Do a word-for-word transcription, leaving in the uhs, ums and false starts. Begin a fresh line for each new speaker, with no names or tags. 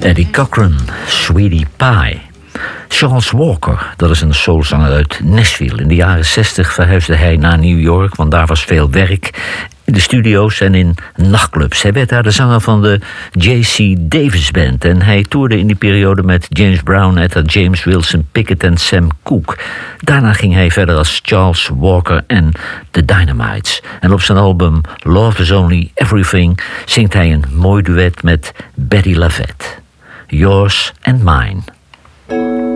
Eddie Cochran, Sweetie Pie. Charles Walker, dat is een soulzanger uit Nashville. In de jaren zestig verhuisde hij naar New York, want daar was veel werk in de studio's en in nachtclubs. Hij werd daar de zanger van de J C Davis Band en hij toerde in die periode met James Brown, Etta James, Wilson Pickett en Sam Cooke. Daarna ging hij verder als Charles Walker en The Dynamites. En op zijn album Love Is Only Everything zingt hij een mooi duet met Betty LaVette. Yours and Mine.